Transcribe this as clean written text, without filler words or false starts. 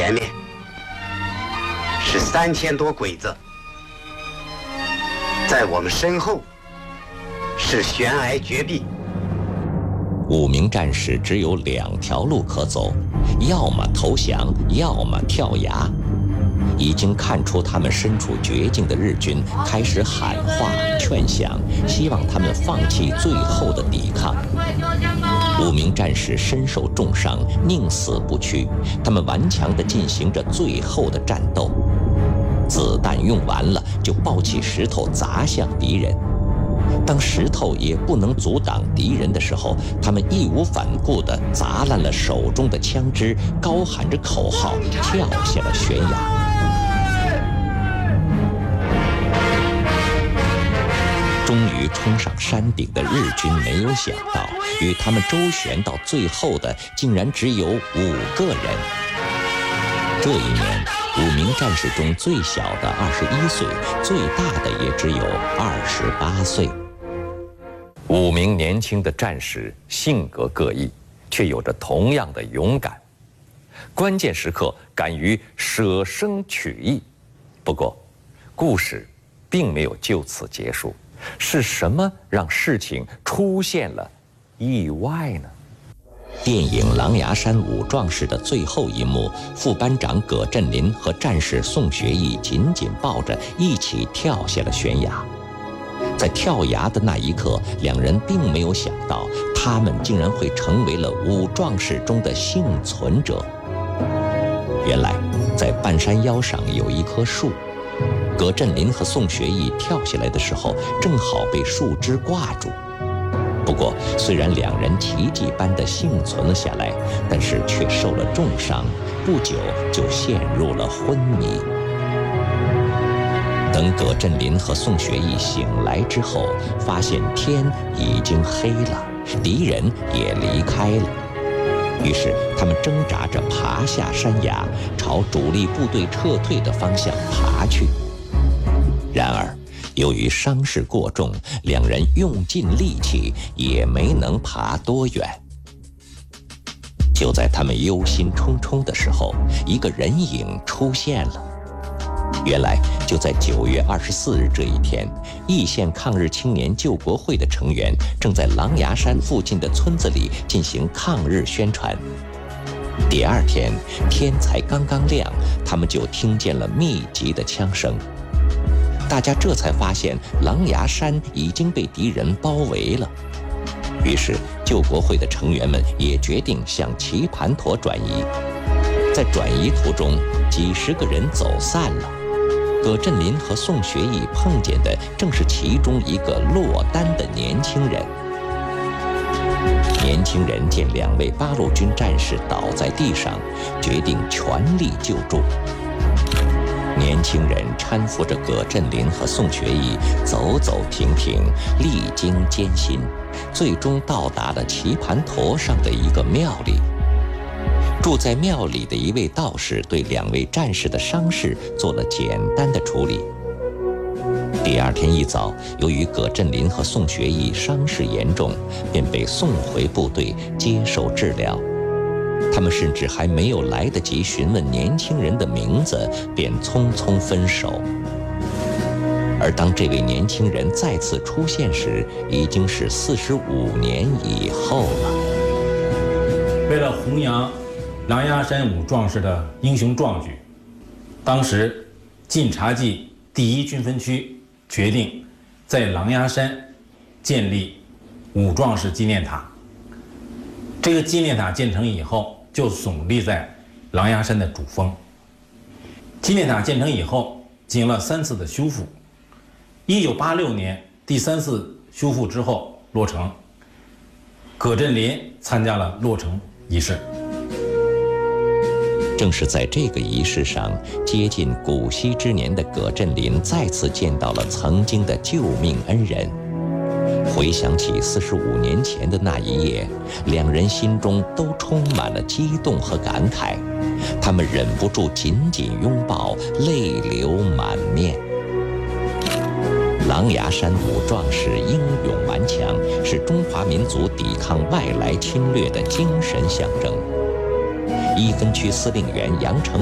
前面是3000多鬼子，在我们身后是悬崖绝壁。 5名战士只有2条路可走，要么投降，要么跳崖。已经看出他们身处绝境的日军开始喊话劝降，希望他们放弃最后的抵抗。5名战士身受重伤，宁死不屈，他们顽强地进行着最后的战斗。子弹用完了，就抱起石头砸向敌人。当石头也不能阻挡敌人的时候，他们义无反顾地砸烂了手中的枪支，高喊着口号跳下了悬崖。终于冲上山顶的日军没有想到，与他们周旋到最后的竟然只有5个人。这一年，5名战士中最小的21岁，最大的也只有28岁。5名年轻的战士性格各异，却有着同样的勇敢，关键时刻敢于舍生取义。不过，故事并没有就此结束，是什么让事情出现了意外呢？电影《狼牙山5壮士》的最后一幕，副班长葛振林和战士宋学义紧紧抱着，一起跳下了悬崖。在跳崖的那一刻，2人并没有想到，他们竟然会成为了5壮士中的幸存者。原来，在半山腰上有一棵树，葛振林和宋学义跳下来的时候，正好被树枝挂住。不过，虽然2人奇迹般的幸存了下来，但是却受了重伤，不久就陷入了昏迷。等葛振林和宋学义醒来之后，发现天已经黑了，敌人也离开了。于是他们挣扎着爬下山崖，朝主力部队撤退的方向爬去。然而，由于伤势过重，2人用尽力气也没能爬多远。就在他们忧心忡忡的时候，一个人影出现了。原来就在9月24日这一天，义县抗日青年救国会的成员正在狼牙山附近的村子里进行抗日宣传。第2天，天才刚刚亮，他们就听见了密集的枪声。大家这才发现狼牙山已经被敌人包围了。于是救国会的成员们也决定向棋盘坨转移。在转移途中，几十个人走散了。葛振林和宋学义碰见的正是其中一个落单的年轻人。年轻人见2位八路军战士倒在地上，决定全力救助。年轻人搀扶着葛振林和宋学义走走停停，历经艰辛，最终到达了棋盘坨上的一个庙里。住在庙里的一位道士对2位战士的伤势做了简单的处理。第2天一早，由于葛振林和宋学义伤势严重，便被送回部队接受治疗。他们甚至还没有来得及询问年轻人的名字，便匆匆分手。而当这位年轻人再次出现时，已经是45年以后了。 为了弘扬狼牙山5壮士的英雄壮举，当时晋察冀第1军分区决定在狼牙山建立5壮士纪念塔。这个纪念塔建成以后，就耸立在狼牙山的主峰。纪念塔建成以后，经了3次的修复。1986年第3次修复之后落成，葛振林参加了落成仪式。 正是在这个仪式上，接近古稀之年的葛振林再次见到了曾经的救命恩人。回想起45年前的那一夜，2人心中都充满了激动和感慨，他们忍不住紧紧拥抱，泪流满面。狼牙山5壮士英勇顽强，是中华民族抵抗外来侵略的精神象征。1分区司令员杨成